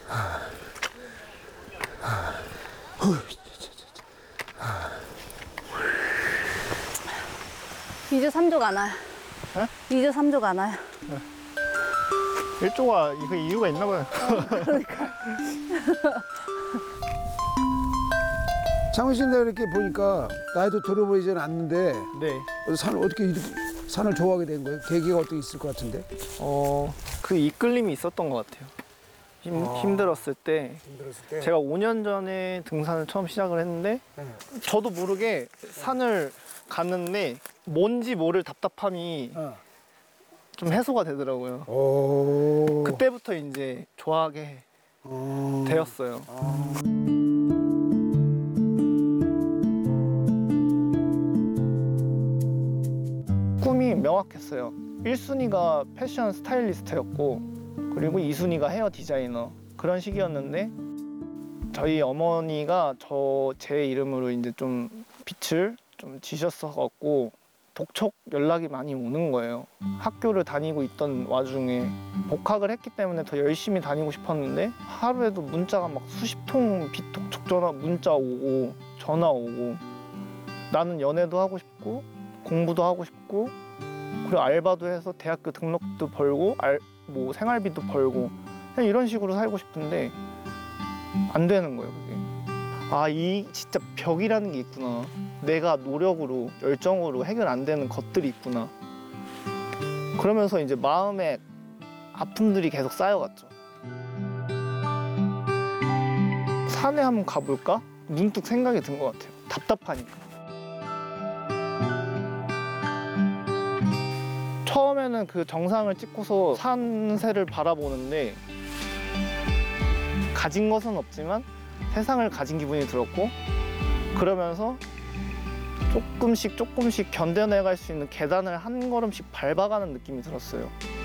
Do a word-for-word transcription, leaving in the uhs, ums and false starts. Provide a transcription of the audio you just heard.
이 주 삼 주 안 와요. 에? 이 주 삼 주 안 와요. 일조가 이거 이유가 있나 봐요. 그러니까. 장훈 씨는 내가 이렇게 보니까 나이도 들어 보이지는 않는데 네. 산을 어떻게 이렇게 산을 좋아하게 된 거예요? 계기가 어떻게 있을 것 같은데? 어, 그 이끌림이 있었던 것 같아요. 힘, 아. 힘들었을 때. 힘들었을 때. 제가 오 년 전에 등산을 처음 시작을 했는데 네. 저도 모르게 산을 갔는데 뭔지 모를 답답함이 어. 좀 해소가 되더라고요. 오. 그때부터 이제 좋아하게 어. 되었어요. 아. 꿈이 명확했어요. 일 순위가 패션 스타일리스트였고 그리고 이 순위가 헤어 디자이너 그런 식이었는데 저희 어머니가 저 제 이름으로 이제 좀 빛을 좀 지셨어갖고 독촉 연락이 많이 오는 거예요. 학교를 다니고 있던 와중에 복학을 했기 때문에 더 열심히 다니고 싶었는데 하루에도 문자가 막 수십 통 빛 독촉 전화 문자 오고 전화 오고 나는 연애도 하고 싶고 공부도 하고 싶고 그리고 알바도 해서 대학교 등록도 벌고 알, 뭐 생활비도 벌고 그냥 이런 식으로 살고 싶은데 안 되는 거예요 그게. 아, 이 진짜 벽이라는 게 있구나. 내가 노력으로 열정으로 해결 안 되는 것들이 있구나. 그러면서 이제 마음에 아픔들이 계속 쌓여갔죠. 산에 한번 가볼까? 문득 생각이 든 것 같아요. 답답하니까. 처음에는 그 정상을 찍고서 산세를 바라보는데 가진 것은 없지만 세상을 가진 기분이 들었고 그러면서 조금씩 조금씩 견뎌내갈 수 있는 계단을 한 걸음씩 밟아가는 느낌이 들었어요.